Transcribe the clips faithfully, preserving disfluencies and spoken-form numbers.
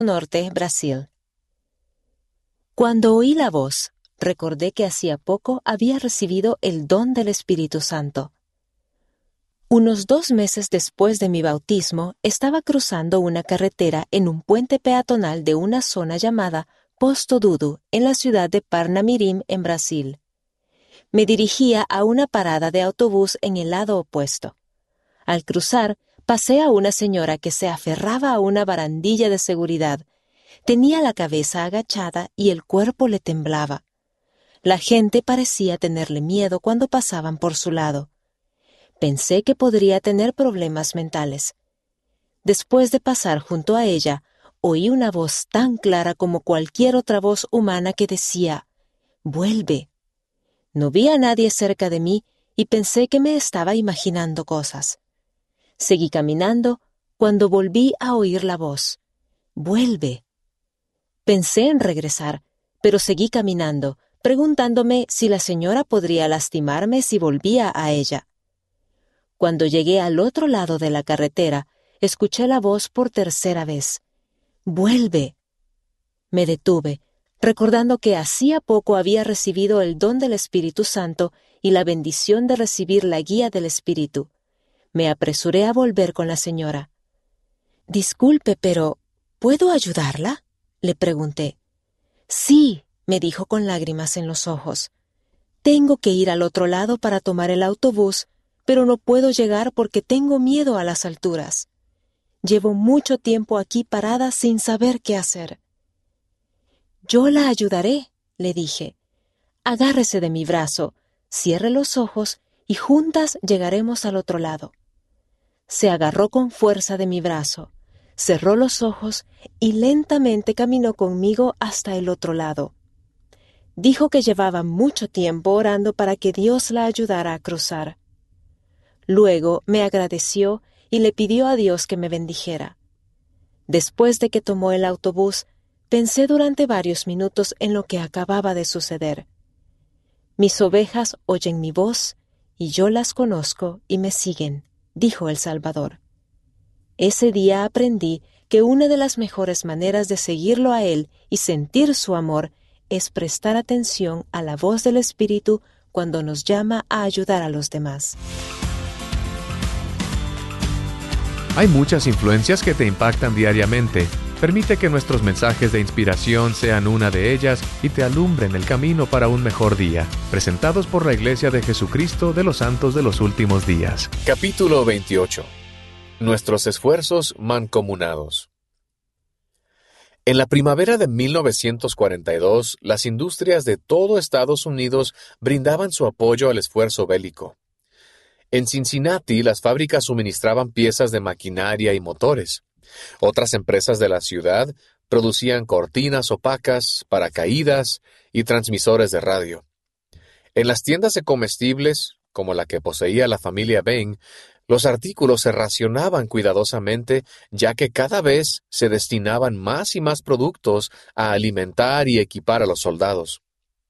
Norte, Brasil. Cuando oí la voz, recordé que hacía poco había recibido el don del Espíritu Santo. Unos dos meses después de mi bautismo, estaba cruzando una carretera en un puente peatonal de una zona llamada Posto Dudu, en la ciudad de Parnamirim, en Brasil. Me dirigía a una parada de autobús en el lado opuesto. Al cruzar, pasé a una señora que se aferraba a una barandilla de seguridad. Tenía la cabeza agachada y el cuerpo le temblaba. La gente parecía tenerle miedo cuando pasaban por su lado. Pensé que podría tener problemas mentales. Después de pasar junto a ella, oí una voz tan clara como cualquier otra voz humana que decía: «Vuelve». No vi a nadie cerca de mí y pensé que me estaba imaginando cosas. Seguí caminando cuando volví a oír la voz: «Vuelve». Pensé en regresar, pero seguí caminando, preguntándome si la señora podría lastimarme si volvía a ella. Cuando llegué al otro lado de la carretera, escuché la voz por tercera vez: «Vuelve». Me detuve, recordando que hacía poco había recibido el don del Espíritu Santo y la bendición de recibir la guía del Espíritu. Me apresuré a volver con la señora. «Disculpe, pero ¿puedo ayudarla?», le pregunté. «Sí», me dijo con lágrimas en los ojos. «Tengo que ir al otro lado para tomar el autobús, pero no puedo llegar porque tengo miedo a las alturas. Llevo mucho tiempo aquí parada sin saber qué hacer». «Yo la ayudaré», le dije. «Agárrese de mi brazo, cierre los ojos y juntas llegaremos al otro lado». Se agarró con fuerza de mi brazo, cerró los ojos y lentamente caminó conmigo hasta el otro lado. Dijo que llevaba mucho tiempo orando para que Dios la ayudara a cruzar. Luego me agradeció y le pidió a Dios que me bendijera. Después de que tomó el autobús, pensé durante varios minutos en lo que acababa de suceder. Mis ovejas oyen mi voz, y yo las conozco y me siguen, dijo el Salvador. Ese día aprendí que una de las mejores maneras de seguirlo a Él y sentir su amor es prestar atención a la voz del Espíritu cuando nos llama a ayudar a los demás. Hay muchas influencias que te impactan diariamente. Permite que nuestros mensajes de inspiración sean una de ellas y te alumbren el camino para un mejor día. Presentados por la Iglesia de Jesucristo de los Santos de los Últimos Días. Capítulo veintiocho. Nuestros esfuerzos mancomunados. En la primavera de mil novecientos cuarenta y dos, las industrias de todo Estados Unidos brindaban su apoyo al esfuerzo bélico. En Cincinnati, las fábricas suministraban piezas de maquinaria y motores. Otras empresas de la ciudad producían cortinas opacas, paracaídas y transmisores de radio. En las tiendas de comestibles, como la que poseía la familia Bain, los artículos se racionaban cuidadosamente, ya que cada vez se destinaban más y más productos a alimentar y equipar a los soldados.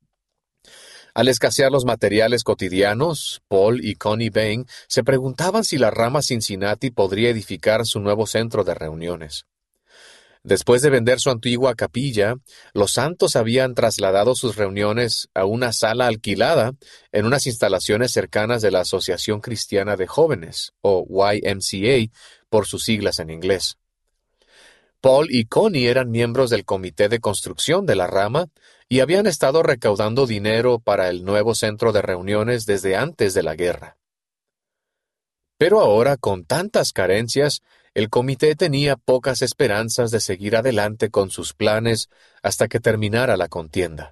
Al escasear los materiales cotidianos, Paul y Connie Bain se preguntaban si la rama Cincinnati podría edificar su nuevo centro de reuniones. Después de vender su antigua capilla, los santos habían trasladado sus reuniones a una sala alquilada en unas instalaciones cercanas de la Asociación Cristiana de Jóvenes, o Y M C A, por sus siglas en inglés. Paul y Connie eran miembros del comité de construcción de la rama y habían estado recaudando dinero para el nuevo centro de reuniones desde antes de la guerra. Pero ahora, con tantas carencias, el comité tenía pocas esperanzas de seguir adelante con sus planes hasta que terminara la contienda.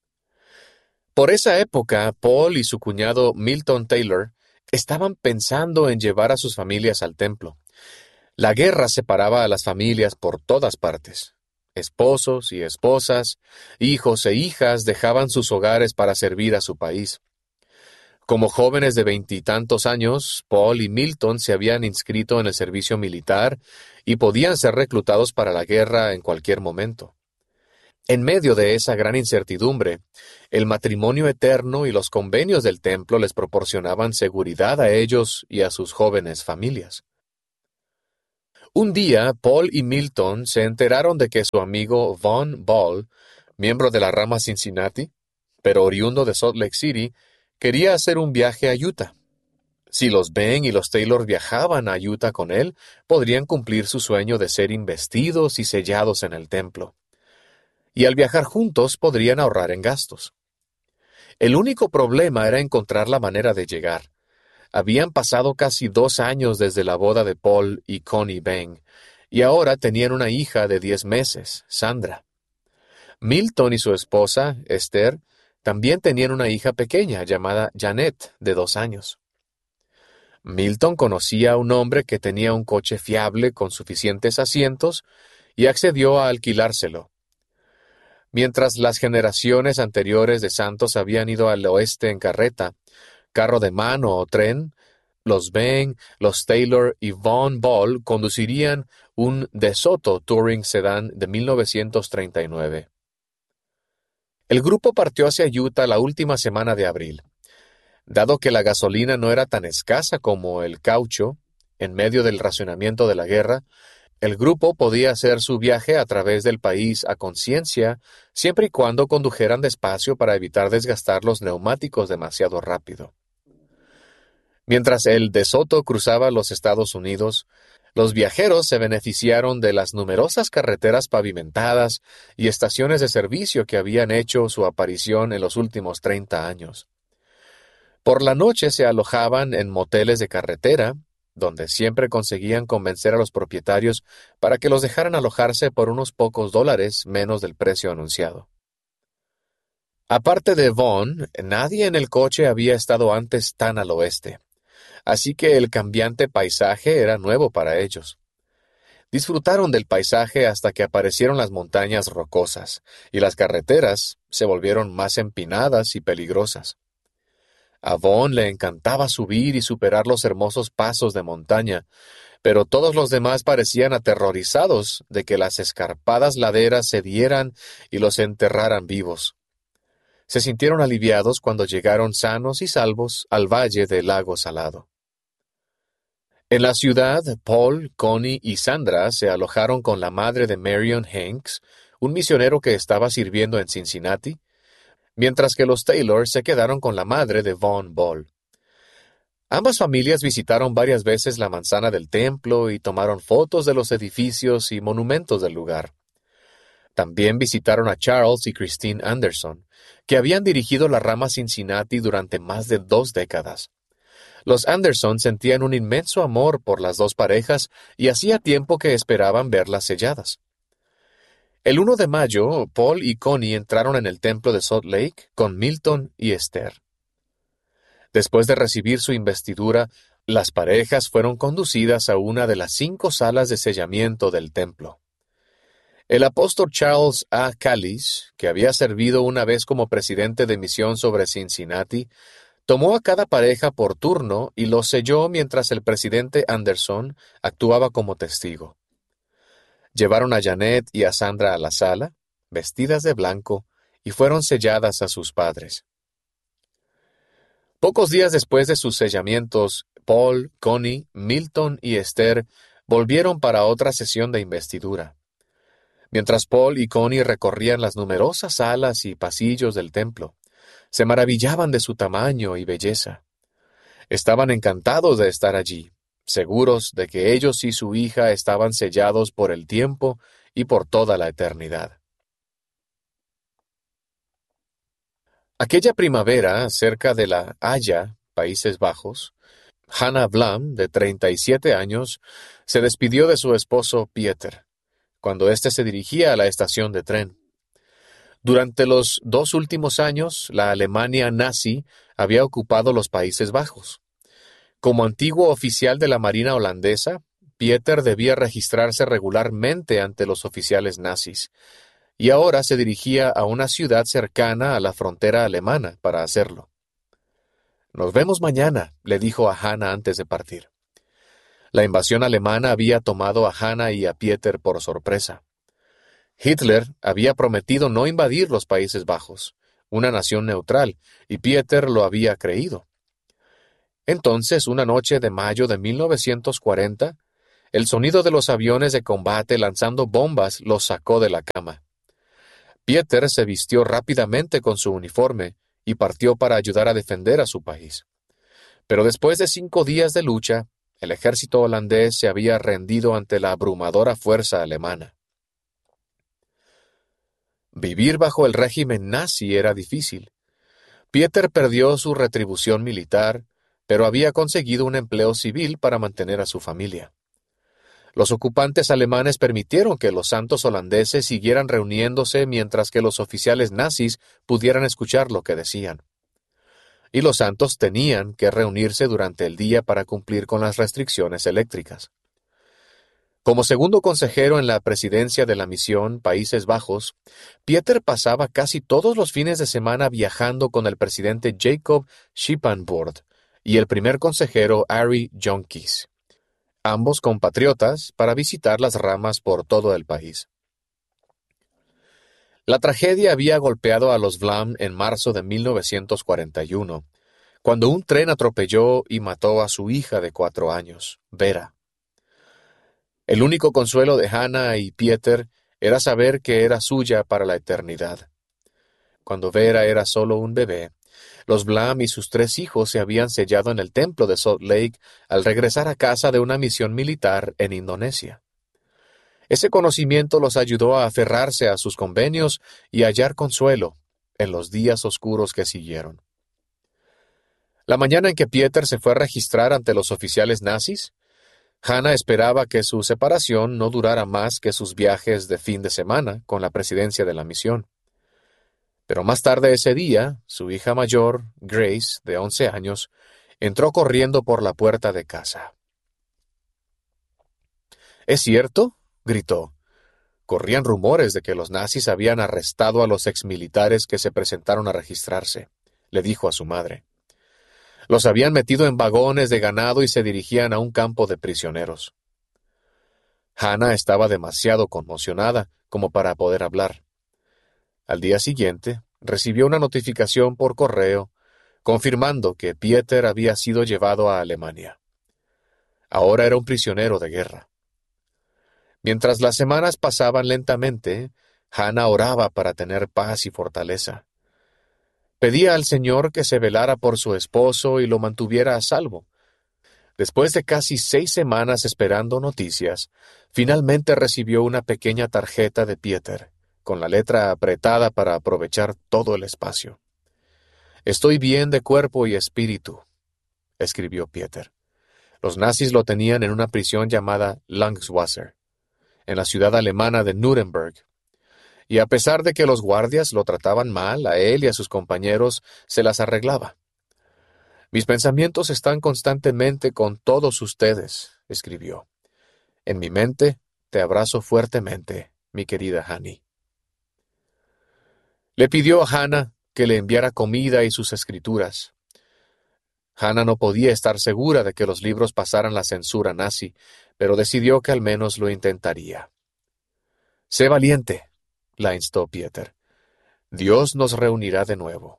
Por esa época, Paul y su cuñado Milton Taylor estaban pensando en llevar a sus familias al templo. La guerra separaba a las familias por todas partes. Esposos y esposas, hijos e hijas dejaban sus hogares para servir a su país. Como jóvenes de veintitantos años, Paul y Milton se habían inscrito en el servicio militar y podían ser reclutados para la guerra en cualquier momento. En medio de esa gran incertidumbre, el matrimonio eterno y los convenios del templo les proporcionaban seguridad a ellos y a sus jóvenes familias. Un día, Paul y Milton se enteraron de que su amigo Von Ball, miembro de la rama Cincinnati, pero oriundo de Salt Lake City, quería hacer un viaje a Utah. Si los Ben y los Taylor viajaban a Utah con él, podrían cumplir su sueño de ser investidos y sellados en el templo. Y al viajar juntos podrían ahorrar en gastos. El único problema era encontrar la manera de llegar. Habían pasado casi dos años desde la boda de Paul y Connie Ben, y ahora tenían una hija de diez meses, Sandra. Milton y su esposa, Esther, también tenían una hija pequeña llamada Janet, de dos años. Milton conocía a un hombre que tenía un coche fiable con suficientes asientos y accedió a alquilárselo. Mientras las generaciones anteriores de santos habían ido al oeste en carreta, carro de mano o tren, los Ben, los Taylor y Von Ball conducirían un DeSoto Touring Sedan de mil novecientos treinta y nueve. El grupo partió hacia Utah la última semana de abril. Dado que la gasolina no era tan escasa como el caucho, en medio del racionamiento de la guerra, el grupo podía hacer su viaje a través del país a conciencia, siempre y cuando condujeran despacio para evitar desgastar los neumáticos demasiado rápido. Mientras el DeSoto cruzaba los Estados Unidos, los viajeros se beneficiaron de las numerosas carreteras pavimentadas y estaciones de servicio que habían hecho su aparición en los últimos treinta años. Por la noche se alojaban en moteles de carretera, donde siempre conseguían convencer a los propietarios para que los dejaran alojarse por unos pocos dólares menos del precio anunciado. Aparte de Vaughn, nadie en el coche había estado antes tan al oeste, así que el cambiante paisaje era nuevo para ellos. Disfrutaron del paisaje hasta que aparecieron las montañas rocosas, y las carreteras se volvieron más empinadas y peligrosas. A Vaughn le encantaba subir y superar los hermosos pasos de montaña, pero todos los demás parecían aterrorizados de que las escarpadas laderas cedieran y los enterraran vivos. Se sintieron aliviados cuando llegaron sanos y salvos al valle del lago Salado. En la ciudad, Paul, Connie y Sandra se alojaron con la madre de Marion Hanks, un misionero que estaba sirviendo en Cincinnati, mientras que los Taylor se quedaron con la madre de Von Ball. Ambas familias visitaron varias veces la manzana del templo y tomaron fotos de los edificios y monumentos del lugar. También visitaron a Charles y Christine Anderson, que habían dirigido la rama Cincinnati durante más de dos décadas. Los Anderson sentían un inmenso amor por las dos parejas y hacía tiempo que esperaban verlas selladas. El primero de mayo, Paul y Connie entraron en el templo de Salt Lake con Milton y Esther. Después de recibir su investidura, las parejas fueron conducidas a una de las cinco salas de sellamiento del templo. El apóstol Charles A. Callis, que había servido una vez como presidente de misión sobre Cincinnati, tomó a cada pareja por turno y los selló mientras el presidente Anderson actuaba como testigo. Llevaron a Janet y a Sandra a la sala, vestidas de blanco, y fueron selladas a sus padres. Pocos días después de sus sellamientos, Paul, Connie, Milton y Esther volvieron para otra sesión de investidura. Mientras Paul y Connie recorrían las numerosas salas y pasillos del templo, se maravillaban de su tamaño y belleza. Estaban encantados de estar allí, seguros de que ellos y su hija estaban sellados por el tiempo y por toda la eternidad. Aquella primavera, cerca de La Haya, Países Bajos, Hannah Blam, de treinta y siete años, se despidió de su esposo Pieter, cuando éste se dirigía a la estación de tren. Durante los dos últimos años, la Alemania nazi había ocupado los Países Bajos. Como antiguo oficial de la Marina holandesa, Pieter debía registrarse regularmente ante los oficiales nazis, y ahora se dirigía a una ciudad cercana a la frontera alemana para hacerlo. «Nos vemos mañana», le dijo a Hannah antes de partir. La invasión alemana había tomado a Hannah y a Pieter por sorpresa. Hitler había prometido no invadir los Países Bajos, una nación neutral, y Pieter lo había creído. Entonces, una noche de mayo de mil novecientos cuarenta, El sonido de los aviones de combate lanzando bombas los sacó de la cama. Pieter se vistió rápidamente con su uniforme y partió para ayudar a defender a su país. Pero después de cinco días de lucha, el ejército holandés se había rendido ante la abrumadora fuerza alemana. Vivir bajo el régimen nazi era difícil. Pieter perdió su retribución militar, pero había conseguido un empleo civil para mantener a su familia. Los ocupantes alemanes permitieron que los santos holandeses siguieran reuniéndose mientras que los oficiales nazis pudieran escuchar lo que decían. Y los santos tenían que reunirse durante el día para cumplir con las restricciones eléctricas. Como segundo consejero en la presidencia de la misión Países Bajos, Pieter pasaba casi todos los fines de semana viajando con el presidente Jacob Schippenborg y el primer consejero Arie Jonckis, ambos compatriotas, para visitar las ramas por todo el país. La tragedia había golpeado a los Vlam en marzo de mil novecientos cuarenta y uno, cuando un tren atropelló y mató a su hija de cuatro años, Vera. El único consuelo de Hannah y Pieter era saber que era suya para la eternidad. Cuando Vera era solo un bebé, los Vlam y sus tres hijos se habían sellado en el templo de Salt Lake al regresar a casa de una misión militar en Indonesia. Ese conocimiento los ayudó a aferrarse a sus convenios y a hallar consuelo en los días oscuros que siguieron. La mañana en que Pieter se fue a registrar ante los oficiales nazis, Hannah esperaba que su separación no durara más que sus viajes de fin de semana con la presidencia de la misión. Pero más tarde ese día, su hija mayor, Grace, de once años, entró corriendo por la puerta de casa. ¿Es cierto?, gritó. Corrían rumores de que los nazis habían arrestado a los exmilitares que se presentaron a registrarse, le dijo a su madre. Los habían metido en vagones de ganado y se dirigían a un campo de prisioneros. Hannah estaba demasiado conmocionada como para poder hablar. Al día siguiente, recibió una notificación por correo confirmando que Pieter había sido llevado a Alemania. Ahora era un prisionero de guerra. Mientras las semanas pasaban lentamente, Hannah oraba para tener paz y fortaleza. Pedía al Señor que se velara por su esposo y lo mantuviera a salvo. Después de casi seis semanas esperando noticias, finalmente recibió una pequeña tarjeta de Pieter, con la letra apretada para aprovechar todo el espacio. «Estoy bien de cuerpo y espíritu», escribió Pieter. Los nazis lo tenían en una prisión llamada Langwasser, en la ciudad alemana de Nuremberg. Y a pesar de que los guardias lo trataban mal, a él y a sus compañeros se las arreglaba. «Mis pensamientos están constantemente con todos ustedes», escribió. «En mi mente te abrazo fuertemente, mi querida Hanny». Le pidió a Hannah que le enviara comida y sus escrituras. Hannah no podía estar segura de que los libros pasaran la censura nazi, pero decidió que al menos lo intentaría. «Sé valiente», la instó Pieter. «Dios nos reunirá de nuevo».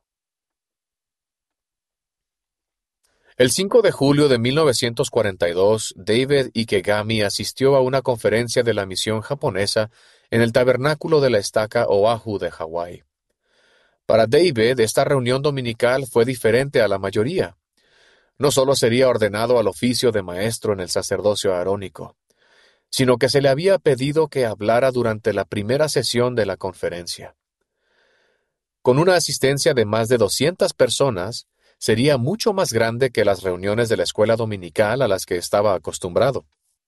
El cinco de julio de mil novecientos cuarenta y dos, David Ikegami asistió a una conferencia de la misión japonesa en el tabernáculo de la estaca Oahu de Hawái. Para David, esta reunión dominical fue diferente a la mayoría. No solo sería ordenado al oficio de maestro en el sacerdocio arónico, sino que se le había pedido que hablara durante la primera sesión de la conferencia. Con una asistencia de más de doscientas personas, sería mucho más grande que las reuniones de la escuela dominical a las que estaba acostumbrado.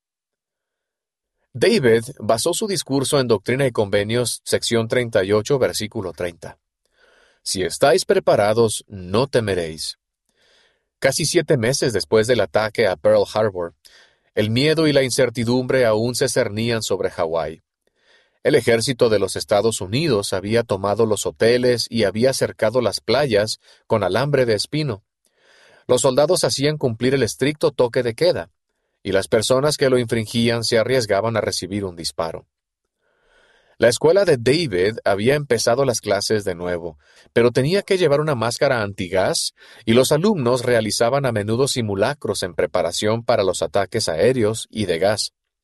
David basó su discurso en Doctrina y Convenios, sección treinta y ocho, versículo treinta. «Si estáis preparados, no temeréis». Casi siete meses después del ataque a Pearl Harbor, el miedo y la incertidumbre aún se cernían sobre Hawái. El ejército de los Estados Unidos había tomado los hoteles y había cercado las playas con alambre de espino. Los soldados hacían cumplir el estricto toque de queda, y las personas que lo infringían se arriesgaban a recibir un disparo. La escuela de David había empezado las clases de nuevo, pero tenía que llevar una máscara antigás y los alumnos realizaban a menudo simulacros en preparación para los ataques aéreos y de gas.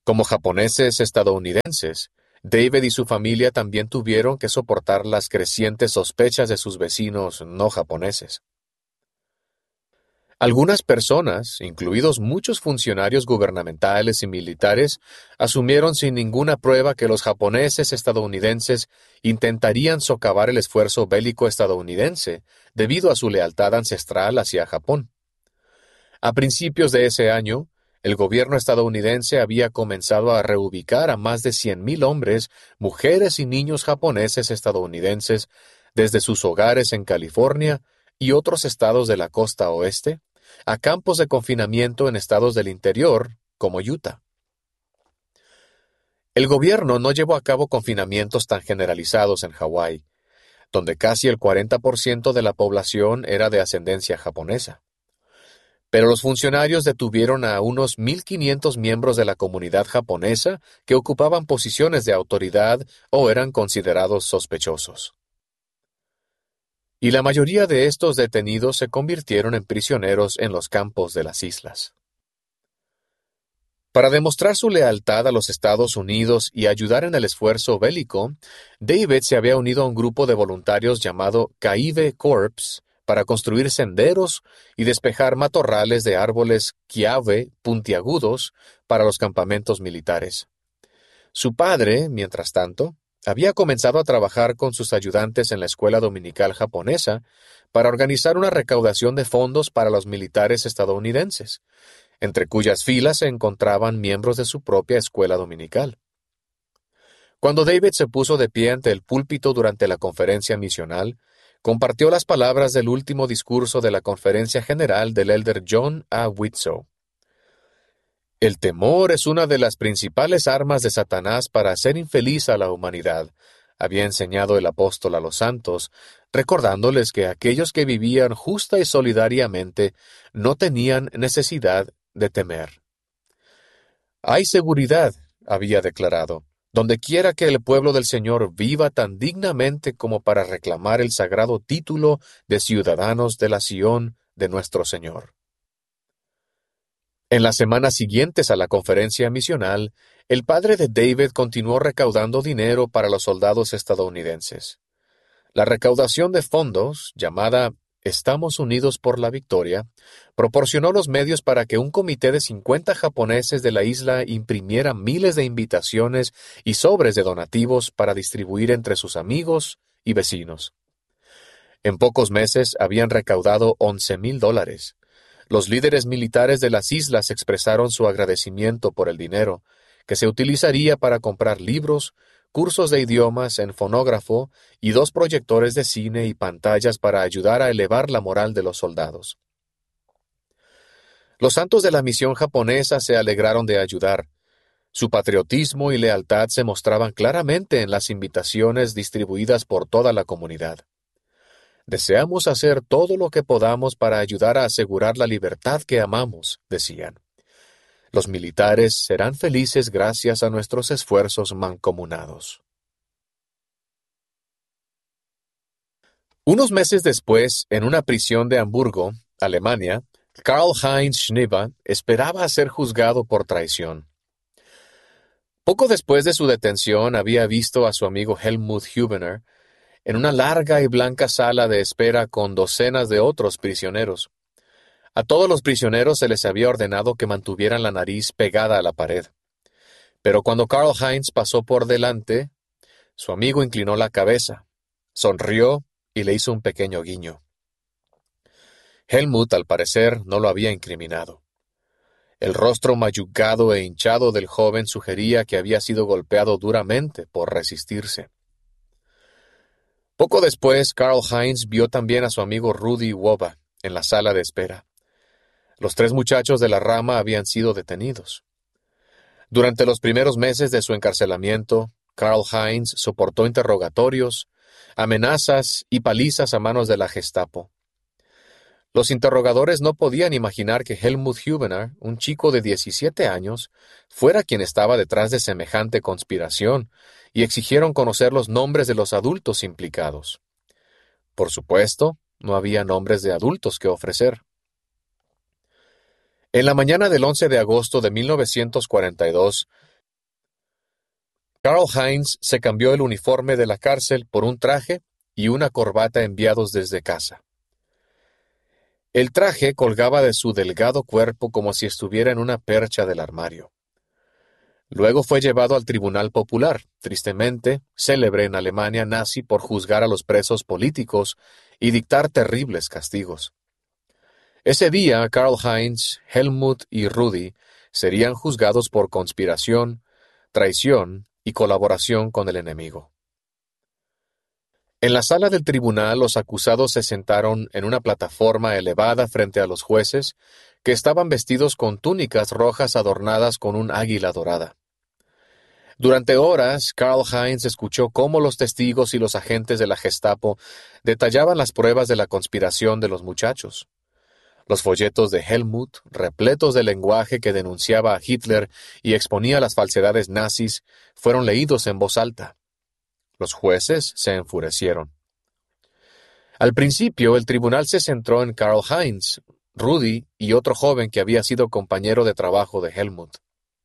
Como japoneses estadounidenses, David y su familia también tuvieron que soportar las crecientes sospechas de sus vecinos no japoneses. Algunas personas, incluidos muchos funcionarios gubernamentales y militares, asumieron sin ninguna prueba que los japoneses estadounidenses intentarían socavar el esfuerzo bélico estadounidense debido a su lealtad ancestral hacia Japón. A principios de ese año, el gobierno estadounidense había comenzado a reubicar a más de cien mil hombres, mujeres y niños japoneses estadounidenses desde sus hogares en California y otros estados de la costa oeste a campos de confinamiento en estados del interior, como Utah. El gobierno no llevó a cabo confinamientos tan generalizados en Hawái, donde casi el cuarenta por ciento de la población era de ascendencia japonesa. Pero los funcionarios detuvieron a unos mil quinientos miembros de la comunidad japonesa que ocupaban posiciones de autoridad o eran considerados sospechosos. Y la mayoría de estos detenidos se convirtieron en prisioneros en los campos de las islas. Para demostrar su lealtad a los Estados Unidos y ayudar en el esfuerzo bélico, David se había unido a un grupo de voluntarios llamado Kaibe Corps para construir senderos y despejar matorrales de árboles kiawe puntiagudos para los campamentos militares. Su padre, mientras tanto, había comenzado a trabajar con sus ayudantes en la escuela dominical japonesa para organizar una recaudación de fondos para los militares estadounidenses, entre cuyas filas se encontraban miembros de su propia escuela dominical. Cuando David se puso de pie ante el púlpito durante la conferencia misional, compartió las palabras del último discurso de la conferencia general del elder John A. Widtsoe. El temor es una de las principales armas de Satanás para hacer infeliz a la humanidad, había enseñado el apóstol a los santos, recordándoles que aquellos que vivían justa y solidariamente no tenían necesidad de temer. Hay seguridad, había declarado, donde quiera que el pueblo del Señor viva tan dignamente como para reclamar el sagrado título de ciudadanos de la Sión de nuestro Señor. En las semanas siguientes a la conferencia misional, el padre de David continuó recaudando dinero para los soldados estadounidenses. La recaudación de fondos, llamada Estamos Unidos por la Victoria, proporcionó los medios para que un comité de cincuenta japoneses de la isla imprimiera miles de invitaciones y sobres de donativos para distribuir entre sus amigos y vecinos. En pocos meses habían recaudado once mil dólares. Los líderes militares de las islas expresaron su agradecimiento por el dinero, que se utilizaría para comprar libros, cursos de idiomas en fonógrafo y dos proyectores de cine y pantallas para ayudar a elevar la moral de los soldados. Los santos de la misión japonesa se alegraron de ayudar. Su patriotismo y lealtad se mostraban claramente en las invitaciones distribuidas por toda la comunidad. Deseamos hacer todo lo que podamos para ayudar a asegurar la libertad que amamos, decían. Los militares serán felices gracias a nuestros esfuerzos mancomunados. Unos meses después, en una prisión de Hamburgo, Alemania, Karl-Heinz Schniba esperaba ser juzgado por traición. Poco después de su detención, había visto a su amigo Helmut Hubener en una larga y blanca sala de espera con docenas de otros prisioneros. A todos los prisioneros se les había ordenado que mantuvieran la nariz pegada a la pared. Pero cuando Karl-Heinz pasó por delante, su amigo inclinó la cabeza, sonrió y le hizo un pequeño guiño. Helmut, al parecer, no lo había incriminado. El rostro mayugado e hinchado del joven sugería que había sido golpeado duramente por resistirse. Poco después, Karl-Heinz vio también a su amigo Rudy Woba en la sala de espera. Los tres muchachos de la rama habían sido detenidos. Durante los primeros meses de su encarcelamiento, Karl-Heinz soportó interrogatorios, amenazas y palizas a manos de la Gestapo. Los interrogadores no podían imaginar que Helmut Hubener, un chico de diecisiete años, fuera quien estaba detrás de semejante conspiración, y exigieron conocer los nombres de los adultos implicados. Por supuesto, no había nombres de adultos que ofrecer. En la mañana del once de agosto de mil novecientos cuarenta y dos, Karl-Heinz se cambió el uniforme de la cárcel por un traje y una corbata enviados desde casa. El traje colgaba de su delgado cuerpo como si estuviera en una percha del armario. Luego fue llevado al Tribunal Popular, tristemente célebre en Alemania nazi por juzgar a los presos políticos y dictar terribles castigos. Ese día, Karl-Heinz, Helmut y Rudi serían juzgados por conspiración, traición y colaboración con el enemigo. En la sala del tribunal, los acusados se sentaron en una plataforma elevada frente a los jueces, que estaban vestidos con túnicas rojas adornadas con un águila dorada. Durante horas, Karl-Heinz escuchó cómo los testigos y los agentes de la Gestapo detallaban las pruebas de la conspiración de los muchachos. Los folletos de Helmut, repletos de lenguaje que denunciaba a Hitler y exponía las falsedades nazis, fueron leídos en voz alta. Los jueces se enfurecieron. Al principio, el tribunal se centró en Karl-Heinz, Rudi y otro joven que había sido compañero de trabajo de Helmut.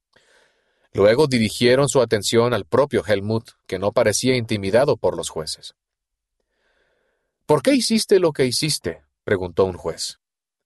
Luego dirigieron su atención al propio Helmut, que no parecía intimidado por los jueces. ¿Por qué hiciste lo que hiciste?, preguntó un juez.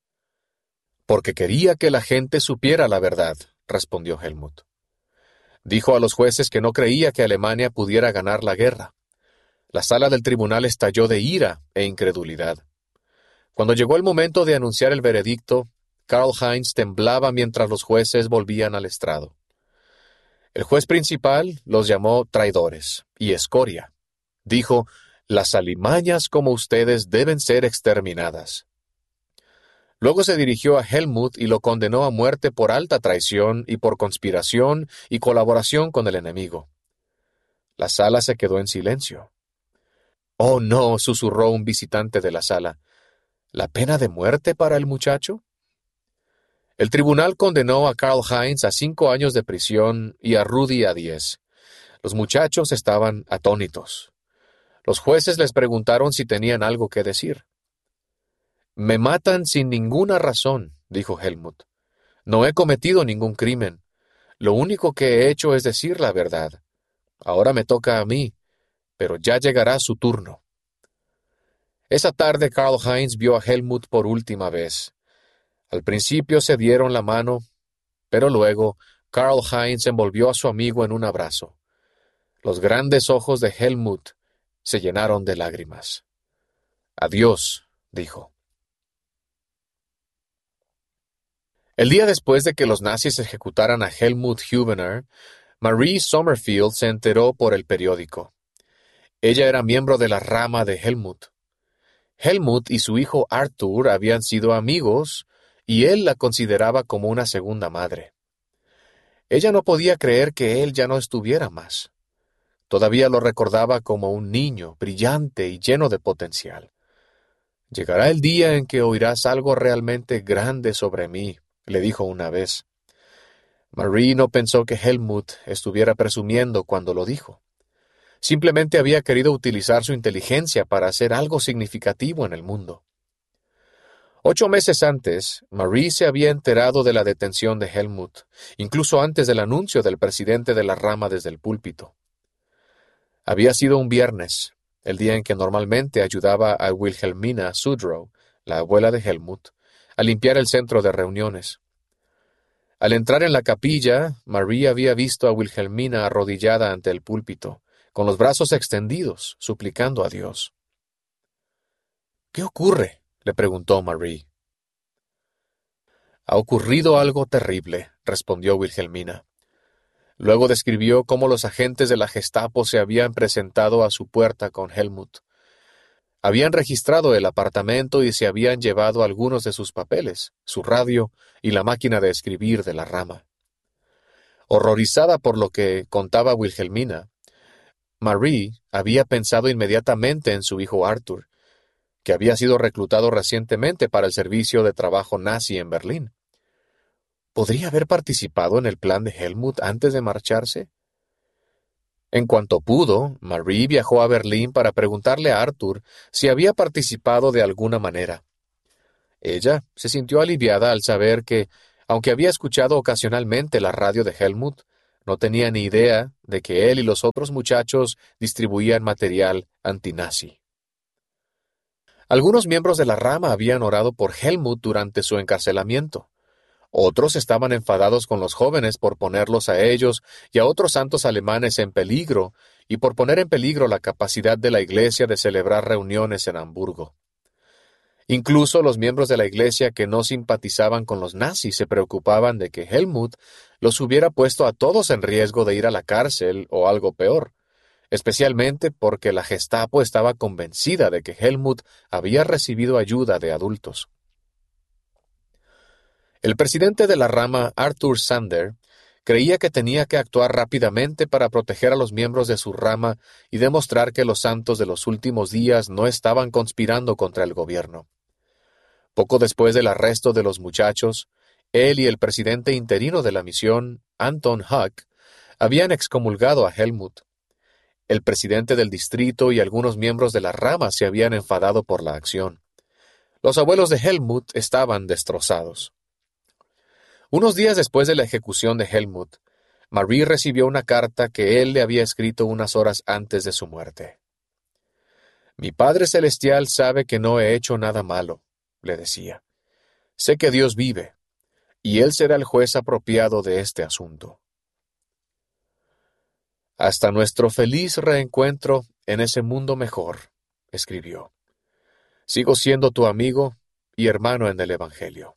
Porque quería que la gente supiera la verdad, respondió Helmut. Dijo a los jueces que no creía que Alemania pudiera ganar la guerra. La sala del tribunal estalló de ira e incredulidad. Cuando llegó el momento de anunciar el veredicto, Karl-Heinz temblaba mientras los jueces volvían al estrado. El juez principal los llamó traidores y escoria. Dijo, «Las alimañas como ustedes deben ser exterminadas». Luego se dirigió a Helmut y lo condenó a muerte por alta traición y por conspiración y colaboración con el enemigo. La sala se quedó en silencio. «Oh, no», susurró un visitante de la sala. «¿La pena de muerte para el muchacho?» El tribunal condenó a Karl-Heinz a cinco años de prisión y a Rudi a diez. Los muchachos estaban atónitos. Los jueces les preguntaron si tenían algo que decir. «Me matan sin ninguna razón», dijo Helmut. «No he cometido ningún crimen. Lo único que he hecho es decir la verdad. Ahora me toca a mí, pero ya llegará su turno». Esa tarde Karl-Heinz vio a Helmut por última vez. Al principio se dieron la mano, pero luego Karl-Heinz envolvió a su amigo en un abrazo. Los grandes ojos de Helmut se llenaron de lágrimas. «Adiós», dijo. El día después de que los nazis ejecutaran a Helmut Hubener, Marie Sommerfield se enteró por el periódico. Ella era miembro de la rama de Helmut. Helmut y su hijo Arthur habían sido amigos, y él la consideraba como una segunda madre. Ella no podía creer que él ya no estuviera más. Todavía lo recordaba como un niño, brillante y lleno de potencial. «Llegará el día en que oirás algo realmente grande sobre mí», le dijo una vez. Marie no pensó que Helmut estuviera presumiendo cuando lo dijo. Simplemente había querido utilizar su inteligencia para hacer algo significativo en el mundo. Ocho meses antes, Marie se había enterado de la detención de Helmut, incluso antes del anuncio del presidente de la rama desde el púlpito. Había sido un viernes, el día en que normalmente ayudaba a Wilhelmina Sudrow, la abuela de Helmut, a limpiar el centro de reuniones. Al entrar en la capilla, Marie había visto a Wilhelmina arrodillada ante el púlpito, con los brazos extendidos, suplicando a Dios. «¿Qué ocurre?», le preguntó Marie. «Ha ocurrido algo terrible», respondió Wilhelmina. Luego describió cómo los agentes de la Gestapo se habían presentado a su puerta con Helmut. Habían registrado el apartamento y se habían llevado algunos de sus papeles, su radio y la máquina de escribir de la rama. Horrorizada por lo que contaba Wilhelmina, Marie había pensado inmediatamente en su hijo Arthur, que había sido reclutado recientemente para el servicio de trabajo nazi en Berlín. ¿Podría haber participado en el plan de Helmut antes de marcharse? En cuanto pudo, Marie viajó a Berlín para preguntarle a Arthur si había participado de alguna manera. Ella se sintió aliviada al saber que, aunque había escuchado ocasionalmente la radio de Helmut, No tenía ni idea de que él y los otros muchachos distribuían material antinazi. Algunos miembros de la rama habían orado por Helmut durante su encarcelamiento. Otros estaban enfadados con los jóvenes por ponerlos a ellos y a otros santos alemanes en peligro y por poner en peligro la capacidad de la Iglesia de celebrar reuniones en Hamburgo. Incluso los miembros de la Iglesia que no simpatizaban con los nazis se preocupaban de que Helmut los hubiera puesto a todos en riesgo de ir a la cárcel o algo peor, especialmente porque la Gestapo estaba convencida de que Helmut había recibido ayuda de adultos. El presidente de la rama, Arthur Sander, creía que tenía que actuar rápidamente para proteger a los miembros de su rama y demostrar que los santos de los últimos días no estaban conspirando contra el gobierno. Poco después del arresto de los muchachos, él y el presidente interino de la misión, Anton Huck, habían excomulgado a Helmut. El presidente del distrito y algunos miembros de la rama se habían enfadado por la acción. Los abuelos de Helmut estaban destrozados. Unos días después de la ejecución de Helmut, Marie recibió una carta que él le había escrito unas horas antes de su muerte. «Mi Padre Celestial sabe que no he hecho nada malo», le decía. «Sé que Dios vive, y Él será el juez apropiado de este asunto». «Hasta nuestro feliz reencuentro en ese mundo mejor», escribió. «Sigo siendo tu amigo y hermano en el Evangelio».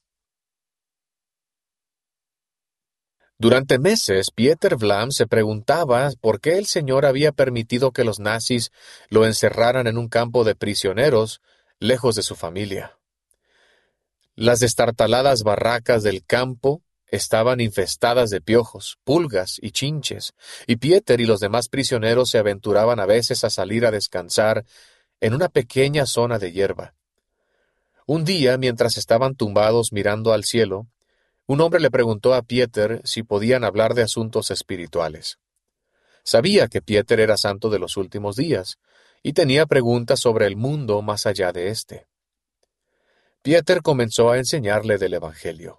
Durante meses, Pieter Vlam se preguntaba por qué el Señor había permitido que los nazis lo encerraran en un campo de prisioneros lejos de su familia. Las destartaladas barracas del campo estaban infestadas de piojos, pulgas y chinches, y Pieter y los demás prisioneros se aventuraban a veces a salir a descansar en una pequeña zona de hierba. Un día, mientras estaban tumbados mirando al cielo, un hombre le preguntó a Pieter si podían hablar de asuntos espirituales. Sabía que Pieter era santo de los últimos días, y tenía preguntas sobre el mundo más allá de éste. Pieter comenzó a enseñarle del Evangelio.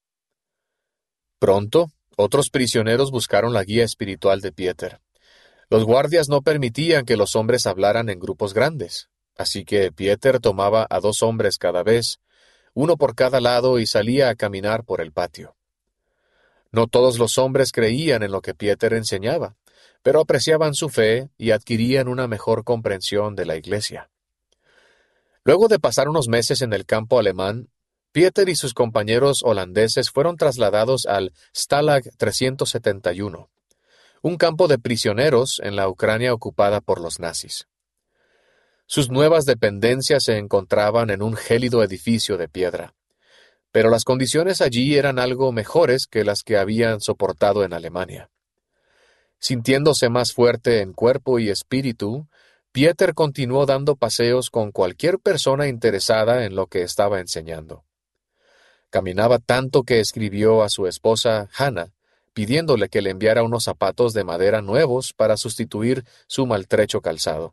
Pronto, otros prisioneros buscaron la guía espiritual de Pieter. Los guardias no permitían que los hombres hablaran en grupos grandes, así que Pieter tomaba a dos hombres cada vez, uno por cada lado, y salía a caminar por el patio. No todos los hombres creían en lo que Pieter enseñaba, pero apreciaban su fe y adquirían una mejor comprensión de la Iglesia. Luego de pasar unos meses en el campo alemán, Pieter y sus compañeros holandeses fueron trasladados al Stalag trescientos setenta y uno, un campo de prisioneros en la Ucrania ocupada por los nazis. Sus nuevas dependencias se encontraban en un gélido edificio de piedra, pero las condiciones allí eran algo mejores que las que habían soportado en Alemania. Sintiéndose más fuerte en cuerpo y espíritu, Pieter continuó dando paseos con cualquier persona interesada en lo que estaba enseñando. Caminaba tanto que escribió a su esposa Hannah, pidiéndole que le enviara unos zapatos de madera nuevos para sustituir su maltrecho calzado.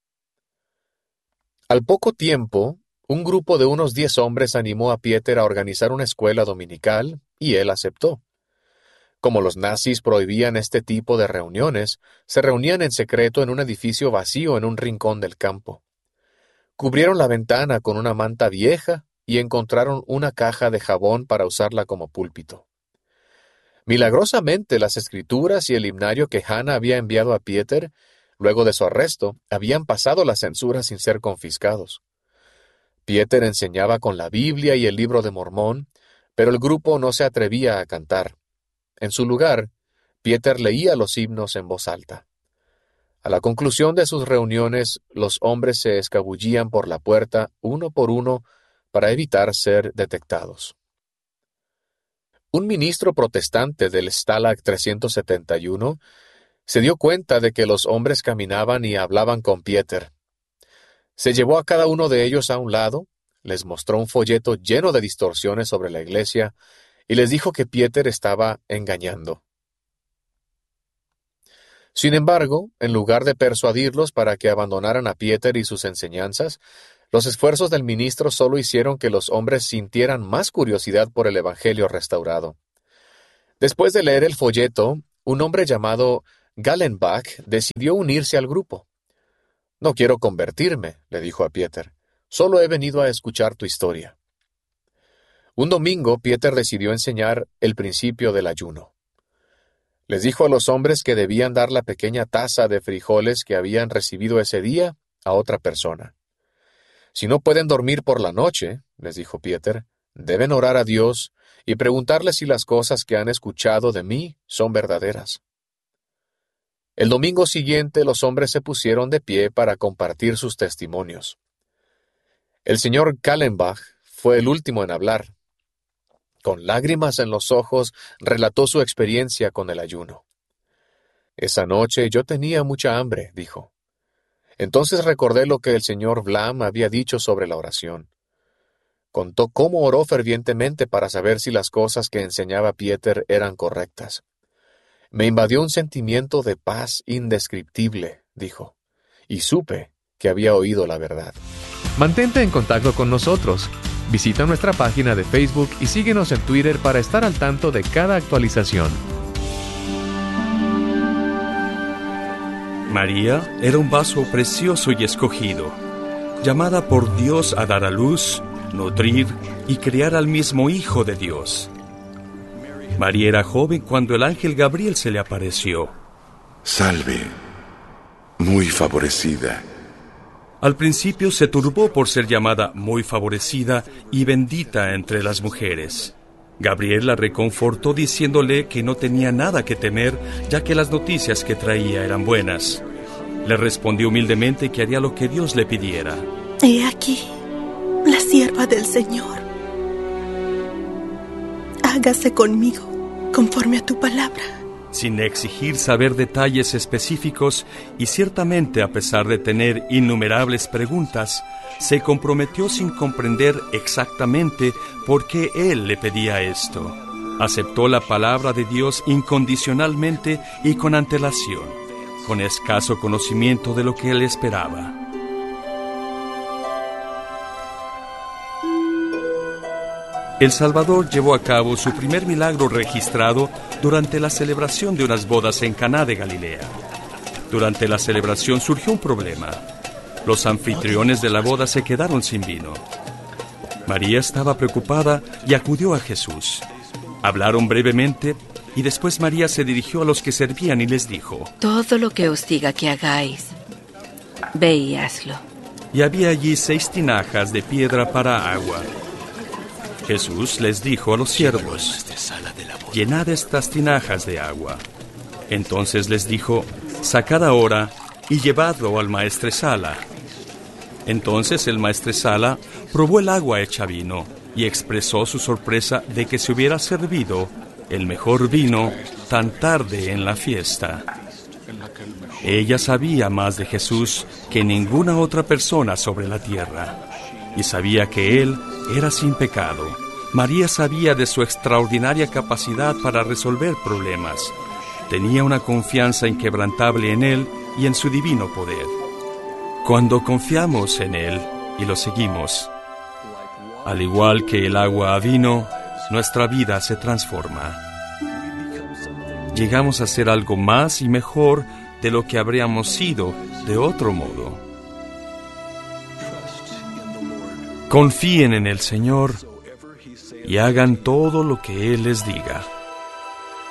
Al poco tiempo, un grupo de unos diez hombres animó a Pieter a organizar una escuela dominical, y él aceptó. Como los nazis prohibían este tipo de reuniones, se reunían en secreto en un edificio vacío en un rincón del campo. Cubrieron la ventana con una manta vieja y encontraron una caja de jabón para usarla como púlpito. Milagrosamente, las escrituras y el himnario que Hannah había enviado a Pieter, luego de su arresto, habían pasado la censura sin ser confiscados. Pieter enseñaba con la Biblia y el libro de Mormón, pero el grupo no se atrevía a cantar. En su lugar, Pieter leía los himnos en voz alta. A la conclusión de sus reuniones, los hombres se escabullían por la puerta uno por uno para evitar ser detectados. Un ministro protestante del Stalag trescientos setenta y uno se dio cuenta de que los hombres caminaban y hablaban con Pieter. Se llevó a cada uno de ellos a un lado, les mostró un folleto lleno de distorsiones sobre la iglesia y les dijo que Pieter estaba engañando. Sin embargo, en lugar de persuadirlos para que abandonaran a Pieter y sus enseñanzas, los esfuerzos del ministro solo hicieron que los hombres sintieran más curiosidad por el Evangelio restaurado. Después de leer el folleto, un hombre llamado Gallenbach decidió unirse al grupo. «No quiero convertirme», le dijo a Pieter. «Solo he venido a escuchar tu historia». Un domingo, Pieter decidió enseñar el principio del ayuno. Les dijo a los hombres que debían dar la pequeña taza de frijoles que habían recibido ese día a otra persona. «Si no pueden dormir por la noche», les dijo Pieter, «deben orar a Dios y preguntarle si las cosas que han escuchado de mí son verdaderas». El domingo siguiente los hombres se pusieron de pie para compartir sus testimonios. El señor Gallenbach fue el último en hablar. Con lágrimas en los ojos, relató su experiencia con el ayuno. «Esa noche yo tenía mucha hambre», dijo. Entonces recordé lo que el señor Vlam había dicho sobre la oración. Contó cómo oró fervientemente para saber si las cosas que enseñaba Pieter eran correctas. «Me invadió un sentimiento de paz indescriptible», dijo, «y supe que había oído la verdad». Mantente en contacto con nosotros. Visita nuestra página de Facebook y síguenos en Twitter para estar al tanto de cada actualización. María era un vaso precioso y escogido, llamada por Dios a dar a luz, nutrir y criar al mismo Hijo de Dios. María era joven cuando el ángel Gabriel se le apareció. «Salve, muy favorecida». Al principio se turbó por ser llamada muy favorecida y bendita entre las mujeres. Gabriel la reconfortó diciéndole que no tenía nada que temer, ya que las noticias que traía eran buenas. Le respondió humildemente que haría lo que Dios le pidiera. «He aquí, la sierva del Señor. Hágase conmigo conforme a tu palabra». Sin exigir saber detalles específicos y ciertamente a pesar de tener innumerables preguntas, se comprometió sin comprender exactamente por qué él le pedía esto. Aceptó la palabra de Dios incondicionalmente y con antelación, con escaso conocimiento de lo que él esperaba. El Salvador llevó a cabo su primer milagro registrado durante la celebración de unas bodas en Caná de Galilea. Durante la celebración surgió un problema. Los anfitriones de la boda se quedaron sin vino. María estaba preocupada y acudió a Jesús. Hablaron brevemente y después María se dirigió a los que servían y les dijo: «Todo lo que os diga que hagáis, ve y hazlo». Y había allí seis tinajas de piedra para agua. Jesús les dijo a los siervos: «Llenad estas tinajas de agua». Entonces les dijo: «Sacad ahora y llevadlo al maestresala». Entonces el maestresala probó el agua hecha vino y expresó su sorpresa de que se hubiera servido el mejor vino tan tarde en la fiesta. Ella sabía más de Jesús que ninguna otra persona sobre la tierra, y sabía que Él era sin pecado. María sabía de su extraordinaria capacidad para resolver problemas. Tenía una confianza inquebrantable en Él y en su divino poder. Cuando confiamos en Él y lo seguimos, al igual que el agua a vino, nuestra vida se transforma. Llegamos a ser algo más y mejor de lo que habríamos sido de otro modo. Confíen en el Señor y hagan todo lo que Él les diga.